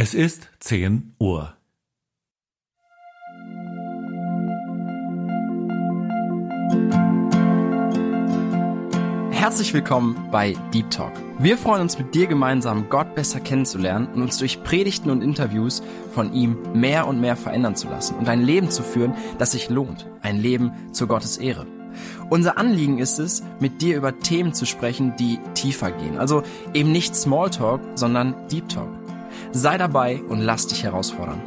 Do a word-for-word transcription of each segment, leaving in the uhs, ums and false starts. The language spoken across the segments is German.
Es ist zehn Uhr. Herzlich willkommen bei Deep Talk. Wir freuen uns, mit dir gemeinsam Gott besser kennenzulernen und uns durch Predigten und Interviews von ihm mehr und mehr verändern zu lassen und ein Leben zu führen, das sich lohnt. Ein Leben zur Gottes Ehre. Unser Anliegen ist es, mit dir über Themen zu sprechen, die tiefer gehen. Also eben nicht Smalltalk, sondern Deep Talk. Sei dabei und lass dich herausfordern.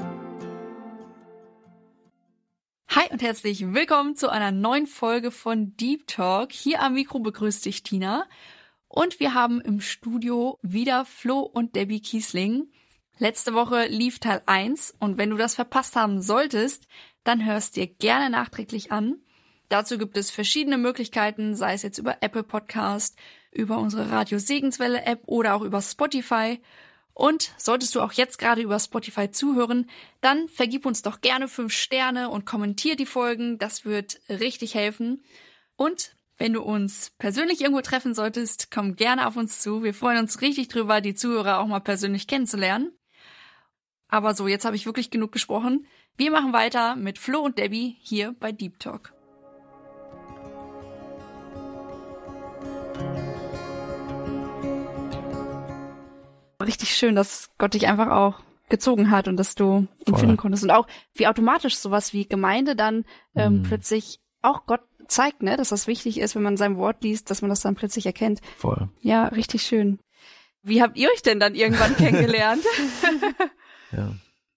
Hi und herzlich willkommen zu einer neuen Folge von Deep Talk. Hier am Mikro begrüßt dich Tina. Und wir haben im Studio wieder Flo und Debbie Kiesling. Letzte Woche lief Teil eins und wenn du das verpasst haben solltest, dann hörst dir gerne nachträglich an. Dazu gibt es verschiedene Möglichkeiten, sei es jetzt über Apple Podcast, über unsere Radio Segenswelle App oder auch über Spotify. Und solltest du auch jetzt gerade über Spotify zuhören, dann vergib uns doch gerne fünf Sterne und kommentier die Folgen. Das wird richtig helfen. Und wenn du uns persönlich irgendwo treffen solltest, komm gerne auf uns zu. Wir freuen uns richtig drüber, die Zuhörer auch mal persönlich kennenzulernen. Aber so, jetzt habe ich wirklich genug gesprochen. Wir machen weiter mit Flo und Debbie hier bei Deep Talk. Richtig schön, dass Gott dich einfach auch gezogen hat und dass du ihn finden konntest. Und auch wie automatisch sowas wie Gemeinde dann ähm, mhm. plötzlich auch Gott zeigt, ne, dass das wichtig ist, wenn man sein Wort liest, dass man das dann plötzlich erkennt. Voll. Ja, richtig schön. Wie habt ihr euch denn dann irgendwann kennengelernt? ja.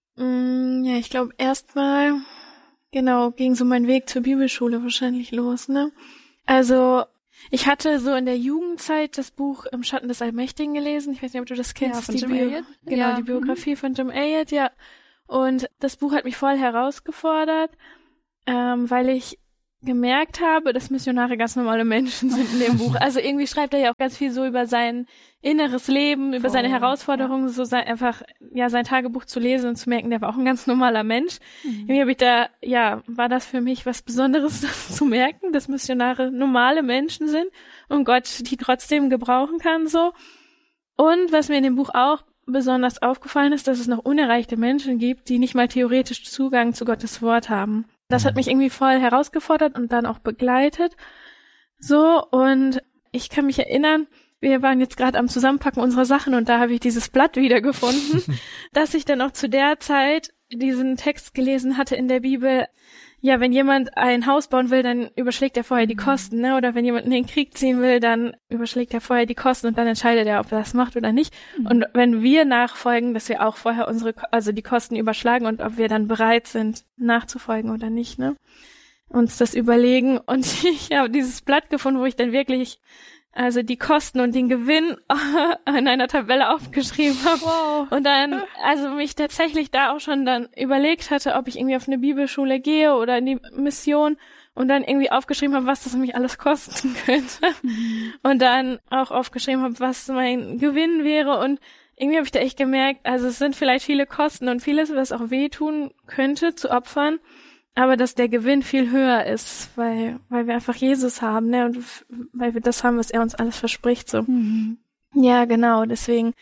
Mm, ja, ich glaube erstmal, genau, ging so mein Weg zur Bibelschule wahrscheinlich los, ne? Also ich hatte so in der Jugendzeit das Buch Im Schatten des Allmächtigen gelesen. Ich weiß nicht, ob du das kennst. Ja, von die Jim Bio- Elliot. Genau, Ja. die Biografie von Jim Elliot, ja. Und das Buch hat mich voll herausgefordert, ähm, weil ich gemerkt habe, dass Missionare ganz normale Menschen sind in dem Buch. Also irgendwie schreibt er ja auch ganz viel so über sein inneres Leben, über Voll, seine Herausforderungen, ja. so sein, einfach ja sein Tagebuch zu lesen und zu merken, der war auch ein ganz normaler Mensch. Mhm. Irgendwie habe ich da, ja, war das für mich was Besonderes, das zu merken, dass Missionare normale Menschen sind und Gott die trotzdem gebrauchen kann, so. Und was mir in dem Buch auch besonders aufgefallen ist, dass es noch unerreichte Menschen gibt, die nicht mal theoretisch Zugang zu Gottes Wort haben. Das hat mich irgendwie voll herausgefordert und dann auch begleitet. So, und ich kann mich erinnern, wir waren jetzt gerade am Zusammenpacken unserer Sachen und da habe ich dieses Blatt wiedergefunden, dass ich dann auch zu der Zeit diesen Text gelesen hatte in der Bibel. Ja, wenn jemand ein Haus bauen will, dann überschlägt er vorher die Kosten, ne? Oder wenn jemand in den Krieg ziehen will, dann überschlägt er vorher die Kosten und dann entscheidet er, ob er das macht oder nicht. Mhm. Und wenn wir nachfolgen, dass wir auch vorher unsere, also die Kosten überschlagen und ob wir dann bereit sind, nachzufolgen oder nicht, ne? Uns das überlegen. Und ich habe dieses Blatt gefunden, wo ich dann wirklich also die Kosten und den Gewinn in einer Tabelle aufgeschrieben habe. Wow. Und dann, also mich tatsächlich da auch schon dann überlegt hatte, ob ich irgendwie auf eine Bibelschule gehe oder in die Mission und dann irgendwie aufgeschrieben habe, was das mich alles kosten könnte. Mhm. Und dann auch aufgeschrieben habe, was mein Gewinn wäre und irgendwie habe ich da echt gemerkt, also es sind vielleicht viele Kosten und vieles, was auch wehtun könnte zu opfern, aber dass der Gewinn viel höher ist, weil weil wir einfach Jesus haben, ne, und f- weil wir das haben, was er uns alles verspricht, so. Mhm. Ja, genau, deswegen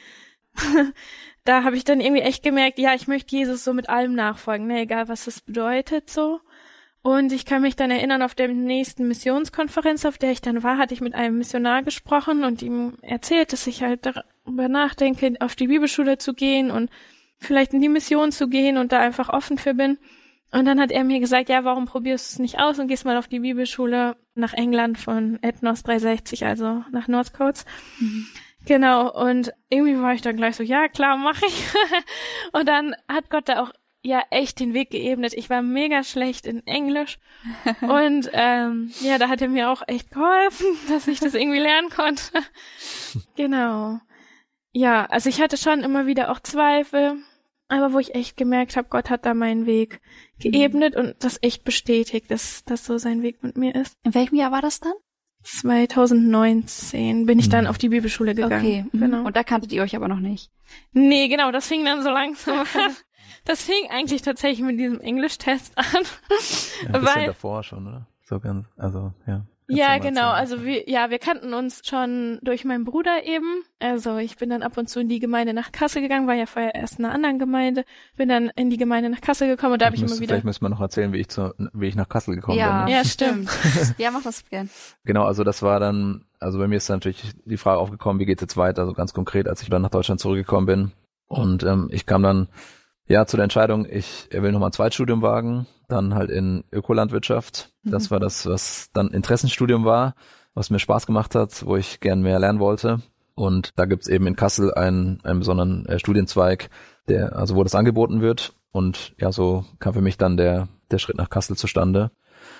da habe ich dann irgendwie echt gemerkt, ja, ich möchte Jesus so mit allem nachfolgen, ne, egal was das bedeutet, so. Und ich kann mich dann erinnern, auf der nächsten Missionskonferenz, auf der ich dann war, hatte ich mit einem Missionar gesprochen und ihm erzählt, dass ich halt darüber nachdenke, auf die Bibelschule zu gehen und vielleicht in die Mission zu gehen und da einfach offen für bin. Und dann hat er mir gesagt, ja, warum probierst du es nicht aus und gehst mal auf die Bibelschule nach England von Ethnos dreihundertsechzig, also nach Northcotes. Mhm. Genau, und irgendwie war ich dann gleich so, ja, klar, mache ich. Und dann hat Gott da auch ja echt den Weg geebnet. Ich war mega schlecht in Englisch und ähm, ja, da hat er mir auch echt geholfen, dass ich das irgendwie lernen konnte. Genau. Ja, also ich hatte schon immer wieder auch Zweifel, aber wo ich echt gemerkt habe, Gott hat da meinen Weg geebnet und das echt bestätigt, dass das so sein Weg mit mir ist. In welchem Jahr war das dann? zwanzig neunzehn bin ich dann auf die Bibelschule gegangen. Okay, genau. Und da kanntet ihr euch aber noch nicht? Nee, genau, das fing dann so langsam an. Das fing eigentlich tatsächlich mit diesem Englischtest an. Ja, ein bisschen weil, davor schon, oder? So ganz, also, ja. Ja, genau. Also wir, ja, wir kannten uns schon durch meinen Bruder eben. Also ich bin dann ab und zu in die Gemeinde nach Kassel gegangen, war ja vorher erst in einer anderen Gemeinde, bin dann in die Gemeinde nach Kassel gekommen und da habe ich immer wieder... Vielleicht müssen wir noch erzählen, wie ich zu, wie ich nach Kassel gekommen ja. bin. Ne? Ja, stimmt. Ja, mach das gern. Genau, also das war dann, also bei mir ist dann natürlich die Frage aufgekommen, wie geht's jetzt weiter, also ganz konkret, als ich dann nach Deutschland zurückgekommen bin. Und ähm, ich kam dann ja zu der Entscheidung, ich will nochmal ein Zweitstudium wagen, dann halt in Ökolandwirtschaft. Das war das, was dann Interessenstudium war, was mir Spaß gemacht hat, wo ich gern mehr lernen wollte. Und da gibt's eben in Kassel einen, einen besonderen äh, Studienzweig, der, also wo das angeboten wird. Und ja, so kam für mich dann der, der Schritt nach Kassel zustande.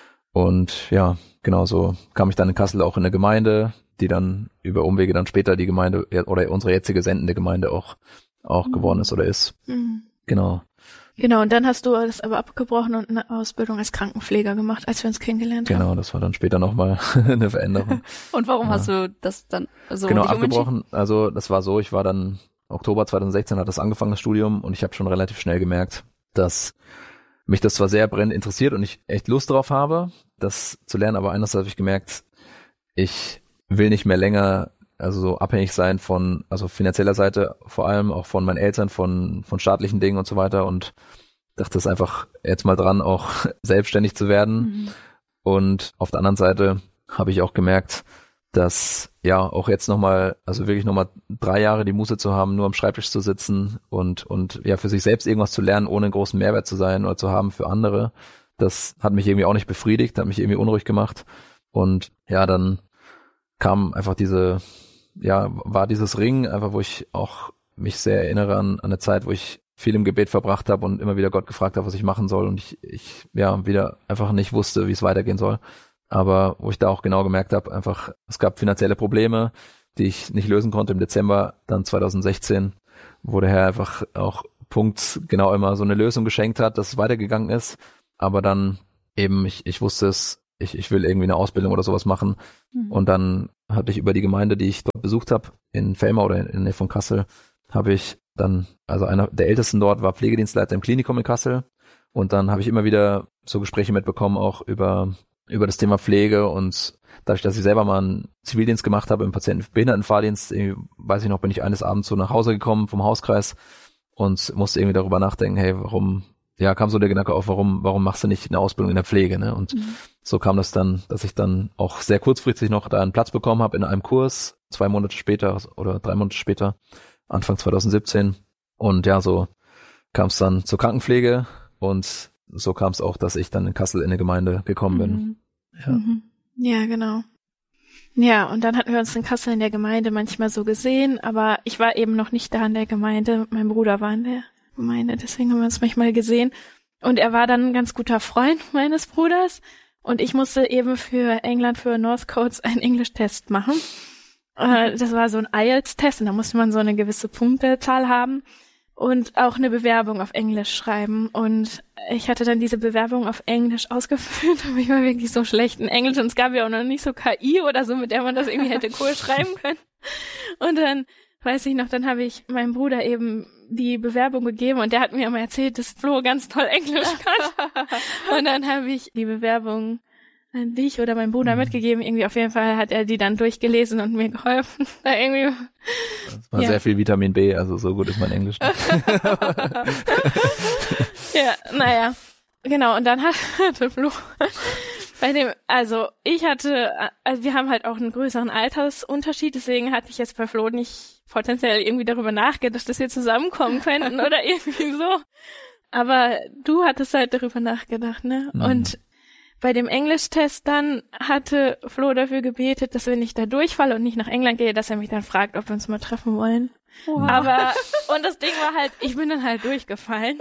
Und ja, genau so kam ich dann in Kassel auch in eine Gemeinde, die dann über Umwege dann später die Gemeinde oder unsere jetzige sendende Gemeinde auch, auch mhm. geworden ist oder ist. Mhm. Genau. Genau, und dann hast du das aber abgebrochen und eine Ausbildung als Krankenpfleger gemacht, als wir uns kennengelernt haben. Genau, das war dann später nochmal eine Veränderung. Und warum ja. hast du das dann so Genau, abgebrochen. Also das war so, ich war dann, Oktober zweitausendsechzehn hat das angefangen, das Studium, und ich habe schon relativ schnell gemerkt, dass mich das zwar sehr brennend interessiert und ich echt Lust drauf habe, das zu lernen, aber eines habe ich gemerkt, ich will nicht mehr länger also so abhängig sein von, also finanzieller Seite, vor allem auch von meinen Eltern, von von staatlichen Dingen und so weiter, und dachte es einfach jetzt mal dran, auch selbstständig zu werden. Mhm. Und auf der anderen Seite habe ich auch gemerkt, dass ja auch jetzt nochmal, also wirklich nochmal drei Jahre die Muße zu haben, nur am Schreibtisch zu sitzen und und ja für sich selbst irgendwas zu lernen, ohne einen großen Mehrwert zu sein oder zu haben für andere, das hat mich irgendwie auch nicht befriedigt, hat mich irgendwie unruhig gemacht. Und ja, dann kam einfach diese ja, war dieses Ringen einfach, wo ich auch mich sehr erinnere an, an eine Zeit, wo ich viel im Gebet verbracht habe und immer wieder Gott gefragt habe, was ich machen soll, und ich, ich ja wieder einfach nicht wusste, wie es weitergehen soll. Aber wo ich da auch genau gemerkt habe, einfach, es gab finanzielle Probleme, die ich nicht lösen konnte im Dezember dann zweitausendsechzehn, wo der Herr einfach auch Punkt genau immer so eine Lösung geschenkt hat, dass es weitergegangen ist. Aber dann eben, ich, ich wusste es, ich, ich will irgendwie eine Ausbildung oder sowas machen. Mhm. Und dann hatte ich über die Gemeinde, die ich dort besucht habe, in Vellmar oder in der Nähe von Kassel, habe ich dann, also einer der Ältesten dort war Pflegedienstleiter im Klinikum in Kassel. Und dann habe ich immer wieder so Gespräche mitbekommen, auch über über das Thema Pflege, und dadurch, dass ich selber mal einen Zivildienst gemacht habe im Patientenbehindertenfahrdienst, weiß ich noch, bin ich eines Abends so nach Hause gekommen vom Hauskreis und musste irgendwie darüber nachdenken, hey, warum, ja, kam so der Gedanke auf, warum warum machst du nicht eine Ausbildung in der Pflege, ne? Und mhm. so kam das dann, dass ich dann auch sehr kurzfristig noch da einen Platz bekommen habe in einem Kurs, zwei Monate später oder drei Monate später, Anfang zweitausendsiebzehn. Und ja, so kam es dann zur Krankenpflege, und so kam es auch, dass ich dann in Kassel in eine Gemeinde gekommen bin. Mhm. Ja. Mhm. Ja, genau. Ja, und dann hatten wir uns in Kassel in der Gemeinde manchmal so gesehen, aber ich war eben noch nicht da in der Gemeinde. Mein Bruder war in der Gemeinde, deswegen haben wir uns manchmal gesehen. Und er war dann ein ganz guter Freund meines Bruders, und ich musste eben für England, für North Coast einen Englisch-Test machen. Äh, das war so ein I E L T S-Test, und da musste man so eine gewisse Punktezahl haben und auch eine Bewerbung auf Englisch schreiben. Und ich hatte dann diese Bewerbung auf Englisch ausgefüllt, aber ich war wirklich so schlecht in Englisch, und es gab ja auch noch nicht so K I oder so, mit der man das irgendwie hätte cool schreiben können. Und dann, weiß ich noch, dann habe ich meinem Bruder eben die Bewerbung gegeben, und der hat mir immer erzählt, dass Flo ganz toll Englisch kann. Und dann habe ich die Bewerbung an dich oder meinen Bruder mitgegeben. Irgendwie auf jeden Fall hat er die dann durchgelesen und mir geholfen. Da irgendwie. Das war ja sehr viel Vitamin B, also so gut ist mein Englisch nicht. Ja, naja. Genau, und dann hatte Flo bei dem, also ich hatte, also wir haben halt auch einen größeren Altersunterschied, deswegen hatte ich jetzt bei Flo nicht potenziell irgendwie darüber nachgedacht, dass wir zusammenkommen könnten oder irgendwie so. Aber du hattest halt darüber nachgedacht, ne? Mhm. Und bei dem Englischtest dann hatte Flo dafür gebetet, dass wenn ich da durchfalle und nicht nach England gehe, dass er mich dann fragt, ob wir uns mal treffen wollen. Wow. Aber, und das Ding war halt, ich bin dann halt durchgefallen.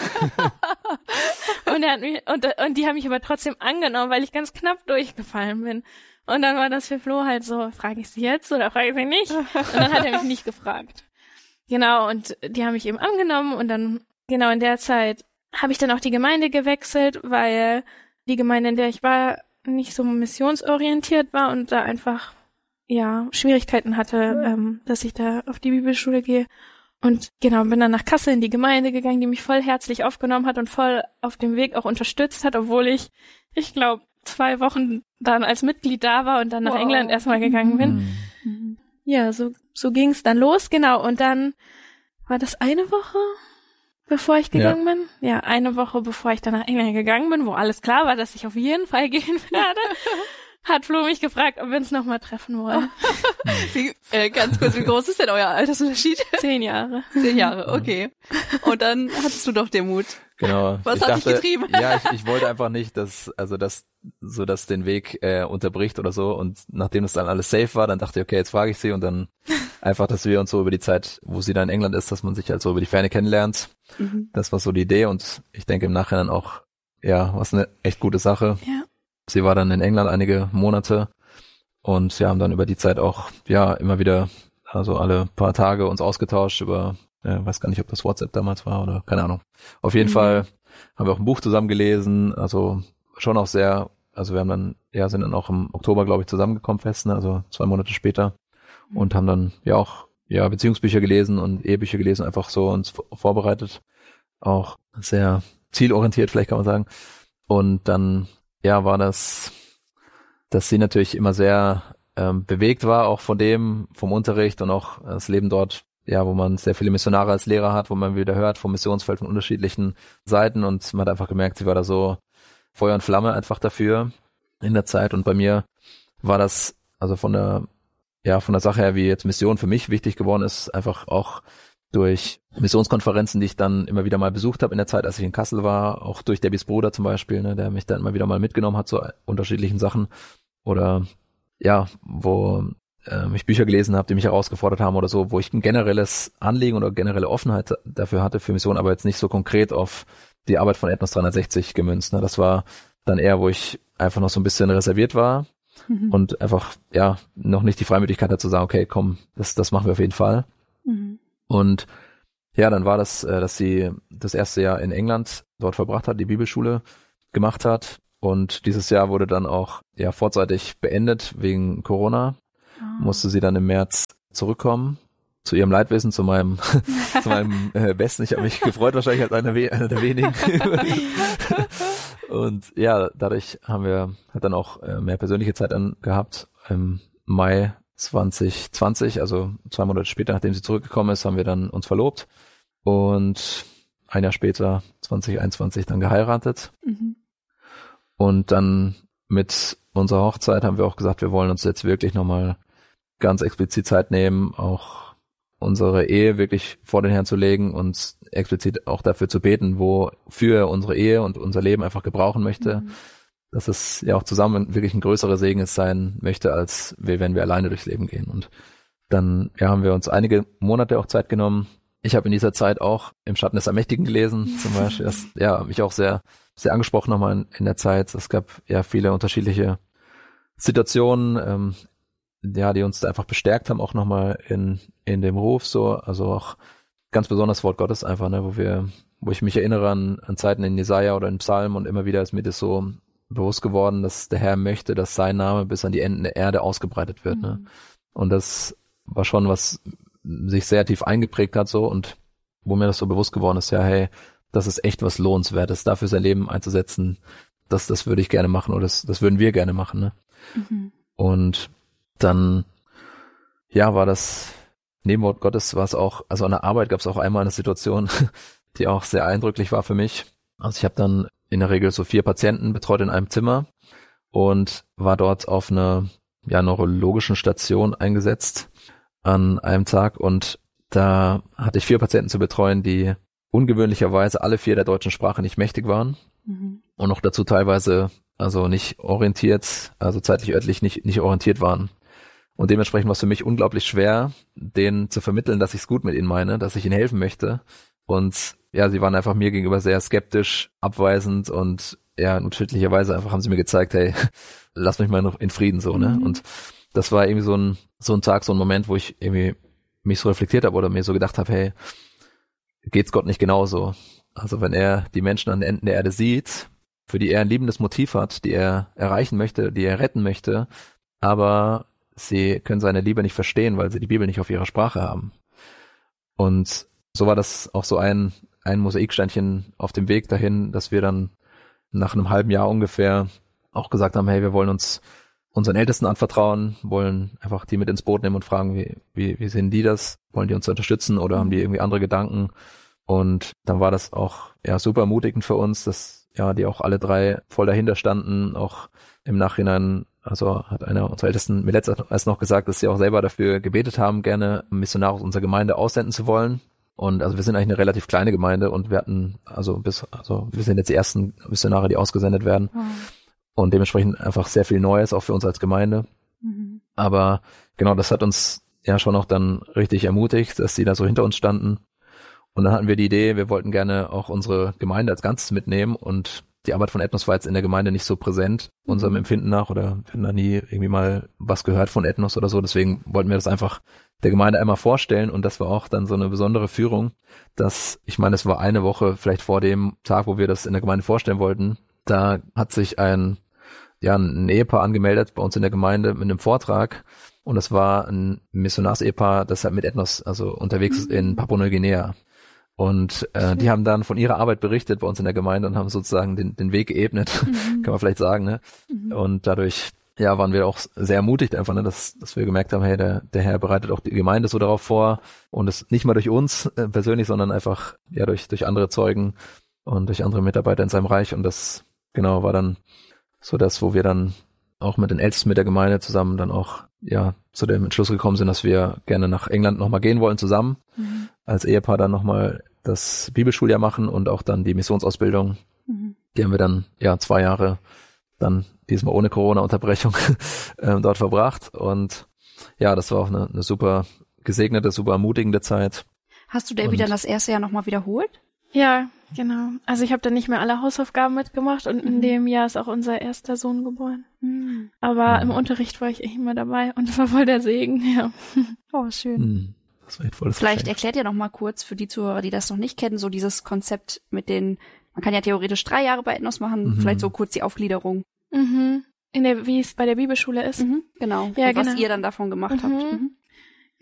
und er hat mich, und, und die haben mich aber trotzdem angenommen, weil ich ganz knapp durchgefallen bin. Und dann war das für Flo halt so, frage ich sie jetzt oder frage ich sie nicht? Und dann hat er mich nicht gefragt. Genau, und die haben mich eben angenommen, und dann, genau in der Zeit habe ich dann auch die Gemeinde gewechselt, weil die Gemeinde, in der ich war, nicht so missionsorientiert war und da einfach, ja, Schwierigkeiten hatte, mhm. ähm, dass ich da auf die Bibelschule gehe. Und genau, bin dann nach Kassel in die Gemeinde gegangen, die mich voll herzlich aufgenommen hat und voll auf dem Weg auch unterstützt hat, obwohl ich, ich glaube, zwei Wochen dann als Mitglied da war und dann nach wow. England erstmal gegangen bin. Mhm. Ja, so, so ging es dann los, genau. Und dann war das eine Woche, bevor ich gegangen ja. bin. Ja, eine Woche, bevor ich dann nach England gegangen bin, wo alles klar war, dass ich auf jeden Fall gehen werde. Hat Flo mich gefragt, ob wir uns nochmal treffen wollen. Wie, äh, ganz kurz, wie groß ist denn euer Altersunterschied? Zehn Jahre. Zehn Jahre, okay. Und dann hattest du doch den Mut. Genau. Was ich hat dachte, dich getrieben? Ja, ich, ich wollte einfach nicht, dass, also dass, so dass den Weg äh, unterbricht oder so. Und nachdem das dann alles safe war, dann dachte ich, okay, jetzt frage ich sie und dann einfach, dass wir uns so über die Zeit, wo sie da in England ist, dass man sich halt so über die Ferne kennenlernt. Mhm. Das war so die Idee und ich denke im Nachhinein auch, ja, was eine echt gute Sache. Ja. Sie war dann in England einige Monate und wir haben dann über die Zeit auch, ja, immer wieder, also alle paar Tage uns ausgetauscht über, äh, weiß gar nicht, ob das WhatsApp damals war oder keine Ahnung. Auf jeden mhm. Fall haben wir auch ein Buch zusammen gelesen, also schon auch sehr, also wir haben dann, ja, sind dann auch im Oktober, glaube ich, zusammengekommen fest, ne, also zwei Monate später mhm. und haben dann ja auch, ja, Beziehungsbücher gelesen und Ehebücher gelesen, einfach so uns vorbereitet, auch sehr zielorientiert, vielleicht kann man sagen. Und dann ja, war das, dass sie natürlich immer sehr ähm, bewegt war, auch von dem, vom Unterricht und auch das Leben dort, ja, wo man sehr viele Missionare als Lehrer hat, wo man wieder hört vom Missionsfeld von unterschiedlichen Seiten und man hat einfach gemerkt, sie war da so Feuer und Flamme einfach dafür in der Zeit und bei mir war das, also von der, ja, von der Sache her, wie jetzt Mission für mich wichtig geworden ist, einfach auch durch Missionskonferenzen, die ich dann immer wieder mal besucht habe in der Zeit, als ich in Kassel war, auch durch Debbys Bruder zum Beispiel, ne, der mich dann immer wieder mal mitgenommen hat zu unterschiedlichen Sachen oder ja, wo äh, ich Bücher gelesen habe, die mich herausgefordert haben oder so, wo ich ein generelles Anliegen oder generelle Offenheit dafür hatte für Mission, aber jetzt nicht so konkret auf die Arbeit von Ethnos dreihundertsechzig gemünzt. Ne. Das war dann eher, wo ich einfach noch so ein bisschen reserviert war mhm. und einfach ja noch nicht die Freimütigkeit hatte zu sagen, okay, komm, das, das machen wir auf jeden Fall. Mhm. Und ja, dann war das, dass sie das erste Jahr in England dort verbracht hat, die Bibelschule gemacht hat. Und dieses Jahr wurde dann auch ja vorzeitig beendet wegen Corona. Oh. Musste sie dann im März zurückkommen zu ihrem Leidwesen, zu meinem zu meinem äh, Besten. Ich habe mich gefreut, wahrscheinlich als einer, we- einer der wenigen. Und ja, dadurch haben wir halt dann auch äh, mehr persönliche Zeit dann gehabt. Im Mai zwanzig zwanzig, also zwei Monate später, nachdem sie zurückgekommen ist, haben wir dann uns verlobt und ein Jahr später, zwanzig einundzwanzig, dann geheiratet. Mhm. Und dann mit unserer Hochzeit haben wir auch gesagt, wir wollen uns jetzt wirklich nochmal ganz explizit Zeit nehmen, auch unsere Ehe wirklich vor den Herrn zu legen und explizit auch dafür zu beten, wofür er unsere Ehe und unser Leben einfach gebrauchen möchte. Mhm. Dass es ja auch zusammen wirklich ein größerer Segen sein möchte, als wir, wenn wir alleine durchs Leben gehen. Und dann ja, haben wir uns einige Monate auch Zeit genommen. Ich habe in dieser Zeit auch Im Schatten des Ermächtigen gelesen, zum Beispiel. Das ja, mich auch sehr sehr angesprochen nochmal in, in der Zeit. Es gab ja viele unterschiedliche Situationen, ähm, ja, die uns da einfach bestärkt haben, auch nochmal in in dem Ruf so. Also auch ganz besonders Wort Gottes einfach, ne, wo wir, wo ich mich erinnere an, an Zeiten in Jesaja oder in Psalm und immer wieder ist mir das so bewusst geworden, dass der Herr möchte, dass sein Name bis an die Enden der Erde ausgebreitet wird. Mhm. Ne? Und das war schon, was sich sehr tief eingeprägt hat so und wo mir das so bewusst geworden ist, ja, hey, das ist echt was Lohnenswertes, dafür sein Leben einzusetzen, das, das würde ich gerne machen oder das, das würden wir gerne machen. Ne? Mhm. Und dann, ja, war das, neben Wort Gottes war es auch, also an der Arbeit gab es auch einmal eine Situation, die auch sehr eindrücklich war für mich. Also ich habe dann in der Regel so vier Patienten betreut in einem Zimmer und war dort auf einer ja, neurologischen Station eingesetzt an einem Tag und da hatte ich vier Patienten zu betreuen, die ungewöhnlicherweise alle vier der deutschen Sprache nicht mächtig waren mhm. und noch dazu teilweise also nicht orientiert, also zeitlich örtlich nicht nicht orientiert waren. Und dementsprechend war es für mich unglaublich schwer, denen zu vermitteln, dass ich es gut mit ihnen meine, dass ich ihnen helfen möchte. Und ja, sie waren einfach mir gegenüber sehr skeptisch, abweisend und ja, in unterschiedlicher Weise einfach haben sie mir gezeigt, hey, lass mich mal noch in Frieden so, ne? Mhm. Und das war irgendwie so ein so ein Tag, so ein Moment, wo ich irgendwie mich so reflektiert habe oder mir so gedacht habe, hey, geht's Gott nicht genauso? Also wenn er die Menschen an den Enden der Erde sieht, für die er ein liebendes Motiv hat, die er erreichen möchte, die er retten möchte, aber sie können seine Liebe nicht verstehen, weil sie die Bibel nicht auf ihrer Sprache haben. Und so war das auch so ein ein Mosaiksteinchen auf dem Weg dahin, dass wir dann nach einem halben Jahr ungefähr auch gesagt haben, hey, wir wollen uns unseren Ältesten anvertrauen, wollen einfach die mit ins Boot nehmen und fragen, wie, wie, wie sehen die das? Wollen die uns unterstützen oder haben die irgendwie andere Gedanken? Und dann war das auch ja super ermutigend für uns, dass ja die auch alle drei voll dahinter standen, auch im Nachhinein. Also hat einer unserer Ältesten mir letztens noch gesagt, dass sie auch selber dafür gebetet haben, gerne Missionare aus unserer Gemeinde aussenden zu wollen. Und also wir sind eigentlich eine relativ kleine Gemeinde und wir hatten, also bis, also wir sind jetzt die ersten Missionare, die ausgesendet werden. Mhm. Und dementsprechend einfach sehr viel Neues, auch für uns als Gemeinde. Mhm. Aber genau, das hat uns ja schon auch dann richtig ermutigt, dass die da so hinter uns standen. Und dann hatten wir die Idee, wir wollten gerne auch unsere Gemeinde als Ganzes mitnehmen und die Arbeit von Ethnos war jetzt in der Gemeinde nicht so präsent, unserem Empfinden nach, oder wir hatten da nie irgendwie mal was gehört von Ethnos oder so, deswegen wollten wir das einfach der Gemeinde einmal vorstellen und das war auch dann so eine besondere Führung, dass, ich meine, es war eine Woche vielleicht vor dem Tag, wo wir das in der Gemeinde vorstellen wollten, da hat sich ein, ja, ein Ehepaar angemeldet bei uns in der Gemeinde mit einem Vortrag und das war ein Missionars-Ehepaar, das halt mit Ethnos, also unterwegs ist in Papua-Neuguinea. Und äh, die haben dann von ihrer Arbeit berichtet bei uns in der Gemeinde und haben sozusagen den, den Weg geebnet, mhm. kann man vielleicht sagen, ne? Mhm. Und dadurch, ja, waren wir auch sehr ermutigt einfach, ne, dass, dass wir gemerkt haben, hey, der, der Herr bereitet auch die Gemeinde so darauf vor und es nicht mal durch uns äh, persönlich, sondern einfach, ja, durch, durch andere Zeugen und durch andere Mitarbeiter in seinem Reich und das, genau, war dann so das, wo wir dann auch mit den Ältesten mit der Gemeinde zusammen dann auch, ja, zu dem Entschluss gekommen sind, dass wir gerne nach England nochmal gehen wollen zusammen, mhm. als Ehepaar dann nochmal das Bibelschuljahr machen und auch dann die Missionsausbildung. Mhm. Die haben wir dann, ja, zwei Jahre dann diesmal ohne Corona-Unterbrechung äh, dort verbracht und ja, das war auch eine, eine super gesegnete, super ermutigende Zeit. Hast du Debbie dann das erste Jahr nochmal wiederholt? Ja, genau. Also ich habe dann nicht mehr alle Hausaufgaben mitgemacht und mhm. in dem Jahr ist auch unser erster Sohn geboren. Mhm. Aber mhm. im Unterricht war ich echt immer dabei und das war voll der Segen, ja. Oh, schön. Mhm. Das war echt volles Vielleicht Geschenk. Erklärt ihr noch mal kurz für die Zuhörer, die das noch nicht kennen, so dieses Konzept mit den, man kann ja theoretisch drei Jahre bei Ethnos machen, mhm. vielleicht so kurz die Aufgliederung. Mhm. In der, wie es bei der Bibelschule ist. Mhm. Genau. Ja, und was genau. ihr dann davon gemacht mhm. habt. Mhm.